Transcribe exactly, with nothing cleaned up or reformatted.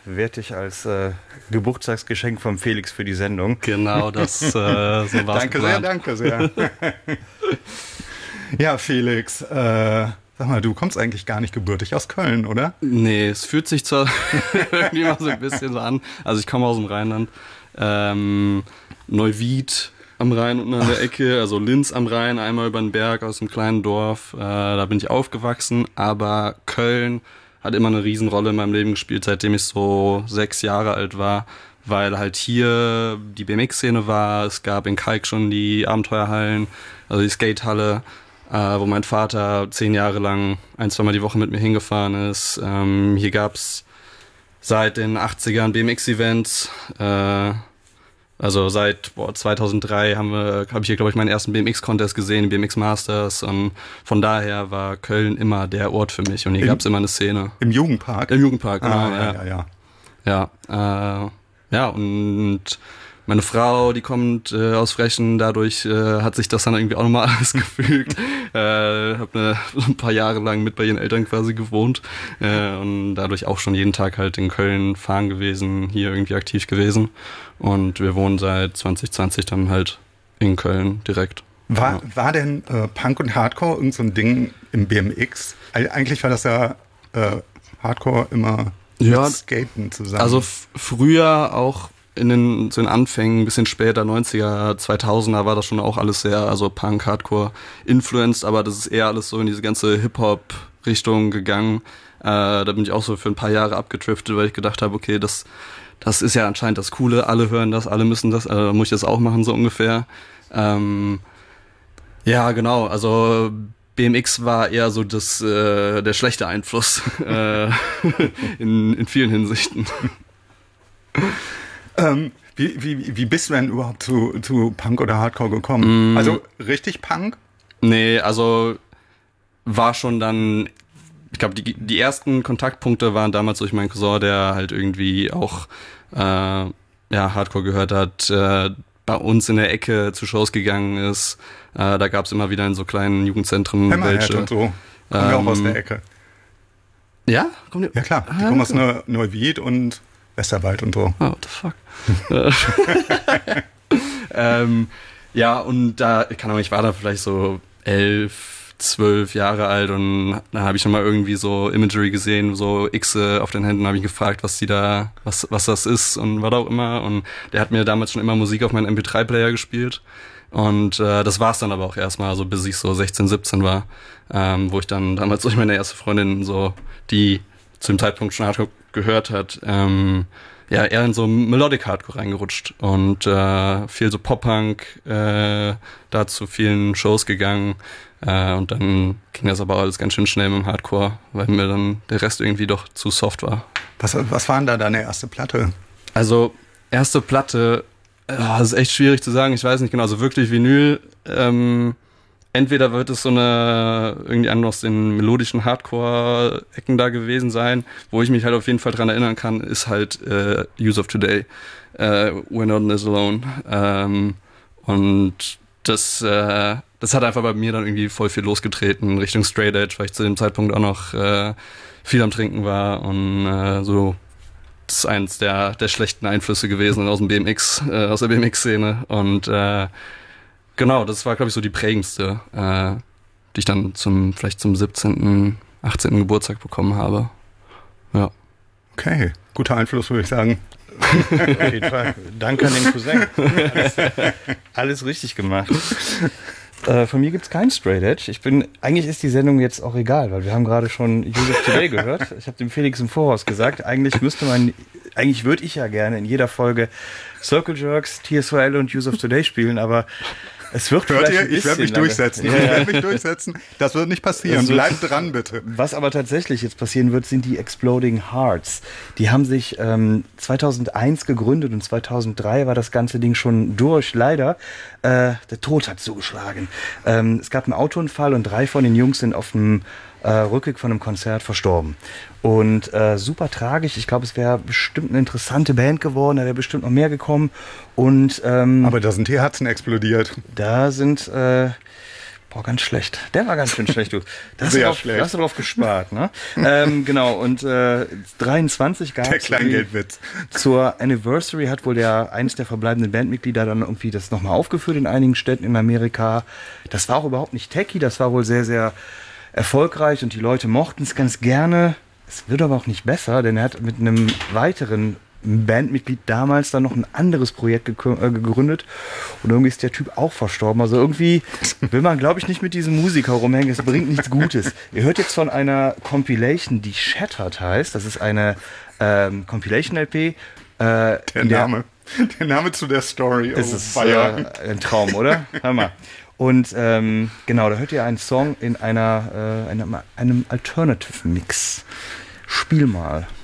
wertig als äh, Geburtstagsgeschenk vom Felix für die Sendung. Genau, das äh, so war's. Danke sehr, danke sehr. Ja, Felix, äh, sag mal, du kommst eigentlich gar nicht gebürtig aus Köln, oder? Nee, es fühlt sich zwar irgendwie mal so ein bisschen so an. Also ich komme aus dem Rheinland. Ähm, Neuwied am Rhein unten an der Ecke, also Linz am Rhein, einmal über den Berg aus einem kleinen Dorf. Äh, da bin ich aufgewachsen, aber Köln hat immer eine Riesenrolle in meinem Leben gespielt, seitdem ich so sechs Jahre alt war, weil halt hier die B M X-Szene war. Es gab in Kalk schon die Abenteuerhallen, also die Skatehalle, äh, wo mein Vater zehn Jahre lang ein, zwei Mal die Woche mit mir hingefahren ist. Ähm, hier gab's seit den achtzigern B M X-Events, äh, also seit boah, zweitausenddrei haben wir, habe ich hier, glaube ich, meinen ersten B M X-Contest gesehen, die B M X Masters. Und von daher war Köln immer der Ort für mich. Und hier gab es immer eine Szene. Im Jugendpark? Im Jugendpark, genau. Ah, ja, ja, ja. Ja, ja, äh, ja, und meine Frau, die kommt äh, aus Frechen, dadurch äh, hat sich das dann irgendwie auch nochmal alles gefügt. äh, hab ne, ein paar Jahre lang mit bei ihren Eltern quasi gewohnt äh, und dadurch auch schon jeden Tag halt in Köln fahren gewesen, hier irgendwie aktiv gewesen. Und wir wohnen seit zwanzig zwanzig dann halt in Köln direkt. War, ja. war denn äh, Punk und Hardcore irgend so ein Ding im B M X? Eig- eigentlich war das ja äh, Hardcore immer ja, mit Skaten zusammen. Also f- früher auch in den, zu den Anfängen, ein bisschen später, neunziger, zweitausender war das schon auch alles sehr, also Punk, Hardcore influenced, aber das ist eher alles so in diese ganze Hip-Hop-Richtung gegangen. Äh, da bin ich auch so für ein paar Jahre abgedriftet, weil ich gedacht habe, okay, das, das ist ja anscheinend das Coole, alle hören das, alle müssen das, äh, muss ich das auch machen, so ungefähr. Ähm, ja, genau, also B M X war eher so das, äh, der schlechte Einfluss äh, in, in vielen Hinsichten. Ähm, wie, wie, wie bist du denn überhaupt zu, zu Punk oder Hardcore gekommen? Mm. Also richtig Punk? Nee, also war schon dann, ich glaube, die, die ersten Kontaktpunkte waren damals durch meinen Cousin, der halt irgendwie auch äh, ja, Hardcore gehört hat, äh, bei uns in der Ecke zu Shows gegangen ist. Äh, da gab es immer wieder in so kleinen Jugendzentren Hammerhead welche. Und so. Kommen ähm, wir auch aus der Ecke. Ja? Kommt ihr? Ja klar, die ah, kommen aus Neu- Neuwied und Westerwald und so. Oh, what the fuck? ähm, ja, und da, ich kann auch nicht, ich war da vielleicht so elf, zwölf Jahre alt und dann habe ich schon mal irgendwie so Imagery gesehen, so Xe auf den Händen, habe ich gefragt, was die da, was, was das ist und was auch immer. Und der hat mir damals schon immer Musik auf meinen M P drei Player gespielt. Und äh, das war's dann aber auch erstmal, so bis ich so sechzehn, siebzehn war, ähm, wo ich dann damals durch meine erste Freundin, so die zu dem Zeitpunkt schon Hardcore gehört hat, ähm, ja, eher in so Melodic Hardcore reingerutscht und äh, viel so Pop-Punk, äh, da zu vielen Shows gegangen äh, und dann ging das aber alles ganz schön schnell mit dem Hardcore, weil mir dann der Rest irgendwie doch zu soft war. Was, was war denn da deine erste Platte? Also, erste Platte, oh, das ist echt schwierig zu sagen, ich weiß nicht genau, also wirklich Vinyl, ähm, entweder wird es so eine, irgendwie anders aus den melodischen Hardcore-Ecken da gewesen sein, wo ich mich halt auf jeden Fall dran erinnern kann, ist halt äh, Use of Today, äh, We're Not in This Alone. Ähm, und das, äh, das hat einfach bei mir dann irgendwie voll viel losgetreten Richtung Straight Edge, weil ich zu dem Zeitpunkt auch noch äh, viel am Trinken war und äh, so, das ist eins der, der schlechten Einflüsse gewesen aus dem B M X, äh, aus der B M X-Szene und äh, genau, das war, glaube ich, so die prägendste, äh, die ich dann zum vielleicht zum siebzehnten, achtzehnten Geburtstag bekommen habe. Ja. Okay, guter Einfluss, würde ich sagen. Auf jeden Fall. Danke an den Cousin. Alles, alles richtig gemacht. Äh, von mir gibt's keinen Straight Edge. Ich bin, eigentlich ist die Sendung jetzt auch egal, weil wir haben gerade schon Use of Today gehört. Ich habe dem Felix im Voraus gesagt, eigentlich müsste man, eigentlich würde ich ja gerne in jeder Folge Circle Jerks, T S O L und Use of Today spielen, aber es wird Hört vielleicht ihr? ein bisschen Ich werde mich lange. durchsetzen. Ja, Ich ja. werde mich durchsetzen. Das wird nicht passieren. Das wird- Bleibt dran, bitte. Was aber tatsächlich jetzt passieren wird, sind die Exploding Hearts. Die haben sich ähm, zweitausendeins gegründet und zweitausenddrei war das ganze Ding schon durch. Leider, äh, der Tod hat zugeschlagen. Ähm, es gab einen Autounfall und drei von den Jungs sind auf dem äh, Rückweg von einem Konzert verstorben. Und äh, super tragisch. Ich glaube, es wäre bestimmt eine interessante Band geworden. Da wäre bestimmt noch mehr gekommen. Und ähm, Aber da sind die Herzen explodiert. da sind äh, Boah, ganz schlecht. Der war ganz schön schlecht, du. Da hast, Sehr du drauf, schlecht. da hast du drauf gespart, ne? ähm, genau, und äh, dreiundzwanzig gab Der es Kleingeldwitz. zur Anniversary hat wohl der eines der verbleibenden Bandmitglieder dann irgendwie das nochmal aufgeführt in einigen Städten in Amerika. Das war auch überhaupt nicht techy, das war wohl sehr, sehr erfolgreich und die Leute mochten es ganz gerne. Es wird aber auch nicht besser, denn er hat mit einem weiteren Bandmitglied damals dann noch ein anderes Projekt gekü- äh, gegründet und irgendwie ist der Typ auch verstorben. Also irgendwie will man, glaube ich, nicht mit diesem Musiker rumhängen. Es bringt nichts Gutes. Ihr hört jetzt von einer Compilation, die Shattered heißt. Das ist eine ähm, Compilation-L P. Äh, Der in der- Name. Der Name zu der Story. Es Oh, ist Feier. äh, ein Traum, oder? Hammer. Und ähm, genau, da hört ihr einen Song in einer, äh, einem, einem Alternative-Mix. Spiel mal.